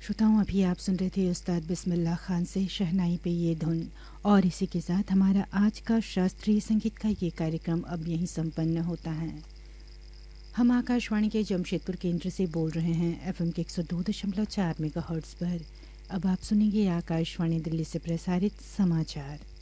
श्रोताओं, अभी आप सुन रहे थे उस्ताद बिस्मिल्लाह खान से शहनाई पे ये धुन। और इसी के साथ हमारा आज का शास्त्रीय संगीत का ये कार्यक्रम अब यहीं संपन्न होता है। हम आकाशवाणी के जमशेदपुर केंद्र से बोल रहे हैं FM के 102.4 मेगाहर्ट्ज़ पर। अब आप सुनेंगे आकाशवाणी दिल्ली से प्रसारित समाचार।